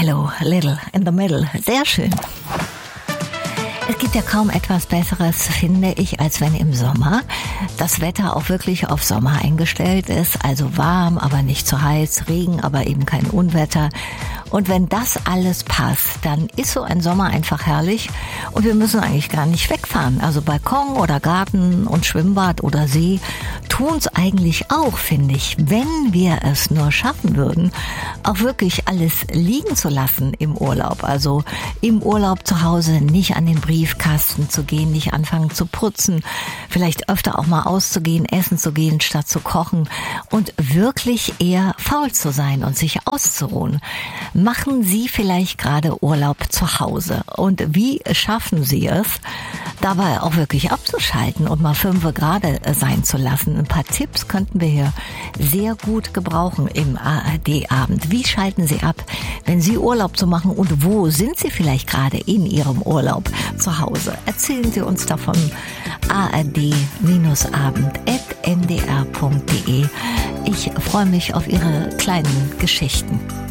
Hello, Little in the Middle. Sehr schön. Es gibt ja kaum etwas Besseres, finde ich, als wenn im Sommer das Wetter auch wirklich auf Sommer eingestellt ist. Also warm, aber nicht zu heiß, Regen, aber eben kein Unwetter. Und wenn das alles passt, dann ist so ein Sommer einfach herrlich und wir müssen eigentlich gar nicht wegfahren. Also Balkon oder Garten und Schwimmbad oder See tun's eigentlich auch, finde ich, wenn wir es nur schaffen würden, auch wirklich alles liegen zu lassen im Urlaub. Also im Urlaub zu Hause nicht an den Briefkasten zu gehen, nicht anfangen zu putzen, vielleicht öfter auch mal auszugehen, essen zu gehen, statt zu kochen und wirklich eher faul zu sein und sich auszuruhen. Machen Sie vielleicht gerade Urlaub zu Hause und wie schaffen Sie es, dabei auch wirklich abzuschalten und mal 5 Grad sein zu lassen? Ein paar Tipps könnten wir hier sehr gut gebrauchen im ARD-Abend. Wie schalten Sie ab, wenn Sie Urlaub zu machen und wo sind Sie vielleicht gerade in Ihrem Urlaub zu Hause? Erzählen Sie uns davon. ard-abend@ndr.de. Ich freue mich auf Ihre kleinen Geschichten.